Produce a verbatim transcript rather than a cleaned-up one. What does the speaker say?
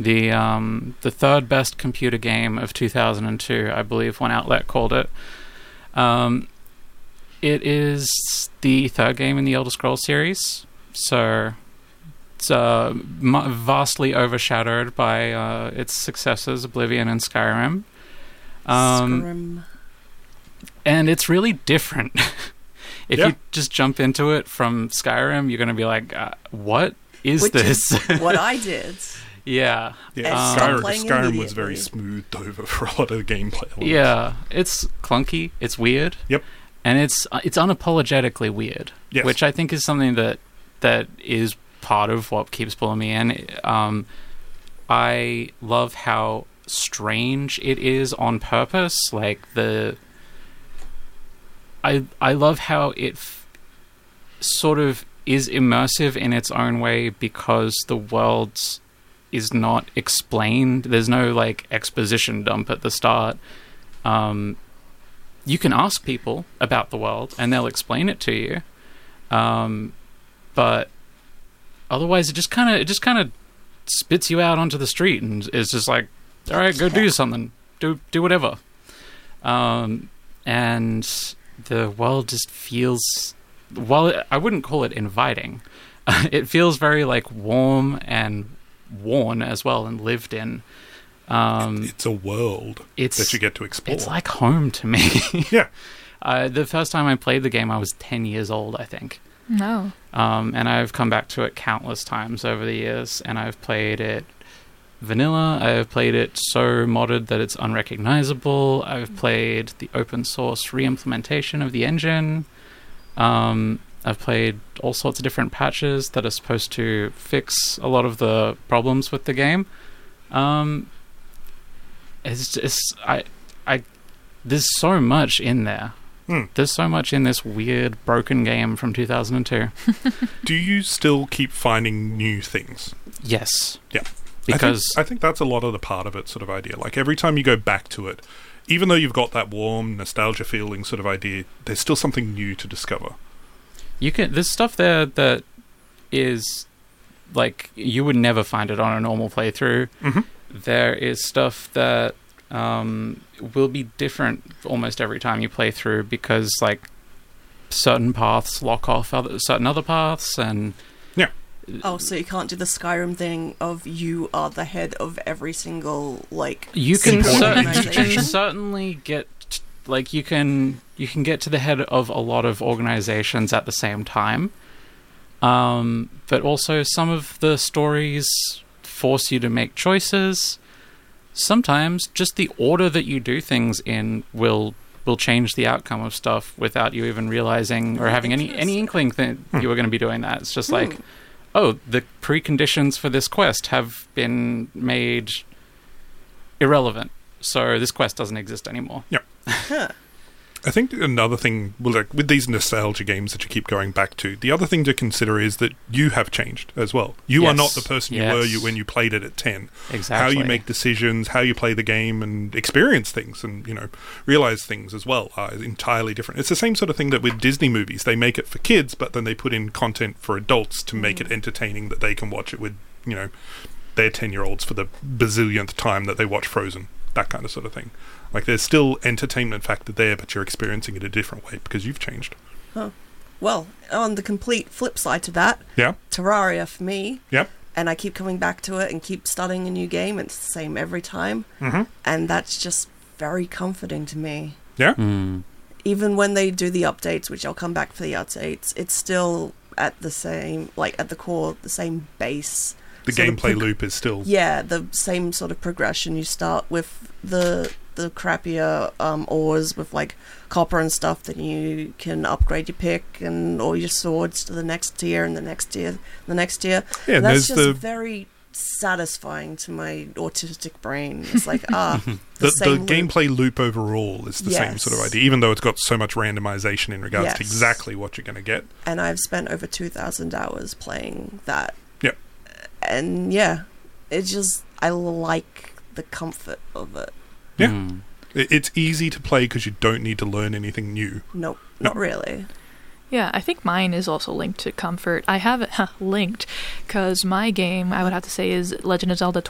The um, the third best computer game of two thousand two, I believe one outlet called it. Um, it is the third game in the Elder Scrolls series, so it's uh, vastly overshadowed by uh, its successors, Oblivion and Skyrim. Um, Skyrim. And it's really different. If yeah. you just jump into it from Skyrim, you're going to be like, uh, what is Which this? Is what I did. Yeah. Yeah, Um, Skyrim, playing Skyrim was very immediately. smoothed over for a lot of the gameplay elements. Yeah, it's clunky, it's weird. Yep. And it's it's unapologetically weird, Yes. which I think is something that that is part of what keeps pulling me in. Um, I love how strange it is on purpose. Like the, I I love how it f- sort of is immersive in its own way because the world's is not explained. There's no like exposition dump at the start. Um, you can ask people about the world and they'll explain it to you. Um, but otherwise it just kind of, it just kind of spits you out onto the street and is just like, all right, go do something, do, do whatever. Um, and the world just feels, while it, I wouldn't call it inviting, it feels very like warm and worn as well and lived in. Um, it's a world it's, that you get to explore. It's like home to me. Yeah. Uh, the first time I played the game, I was ten years old, I think. No. Um, and I've come back to it countless times over the years, and I've played it vanilla. I've played it so modded that it's unrecognizable. I've played the open source re-implementation of the engine. Um, I've played all sorts of different patches that are supposed to fix a lot of the problems with the game. Um, it's just, I, I, there's so much in there. Hmm. There's so much in this weird, broken game from two thousand two. Do you still keep finding new things? Yes. Yeah. Because I think, I think that's a lot of the part of it sort of idea. Like every time you go back to it, even though you've got that warm nostalgia feeling sort of idea, there's still something new to discover. you can, there's stuff there that is like you would never find it on a normal playthrough. Mm-hmm. There is stuff that um, will be different almost every time you play through because like certain paths lock off other, certain other paths, and yeah. Oh, so you can't do the Skyrim thing of you are the head of every single like you can, single cer- you organization? can certainly get t- like you can you can get to the head of a lot of organizations at the same time, um, but also some of the stories force you to make choices. Sometimes just the order that you do things in will will change the outcome of stuff without you even realizing or having any any inkling that Hmm. you were going to be doing that. It's just Hmm. like, oh, the preconditions for this quest have been made irrelevant, so this quest doesn't exist anymore. Huh. I think another thing, well, like with these nostalgia games that you keep going back to, the other thing to consider is that you have changed as well. You Yes. are not the person you Yes. were you when you played it at ten. Exactly. How you make decisions, how you play the game, and experience things, and you know, realize things as well are entirely different. It's the same sort of thing that with Disney movies, they make it for kids, but then they put in content for adults to make it entertaining that they can watch it with, you know, their ten-year-olds for the bazillionth time that they watch Frozen. That kind of sort of thing. Like, there's still entertainment factor there, but you're experiencing it a different way because you've changed. Well, on the complete flip side to that, Yeah? Terraria for me, Yep. and I keep coming back to it and keep starting a new game. It's the same every time, Mm-hmm. and that's just very comforting to me. Yeah? Mm. Even when they do the updates, which I'll come back for the updates, it's still at the same, like at the core, the same base. The sort of gameplay prog- loop is still... Yeah, the same sort of progression. You start with the the crappier um, ores with like copper and stuff, then you can upgrade your pick and all your swords to the next tier and the next tier, the next tier. Yeah, And that's there's just the... very satisfying to my autistic brain. It's like, ah, the, The, the same loop. gameplay loop overall is the same Yes. sort of idea, even though it's got so much randomization in regards Yes. to exactly what you're going to get. And I've spent over two thousand hours playing that. Yep. And yeah, it's just, I like the comfort of it. Yeah. Mm. It- It's easy to play because you don't need to learn anything new. Nope, No. not really. Yeah, I think mine is also linked to comfort. I have it linked because my game, I would have to say, is Legend of Zelda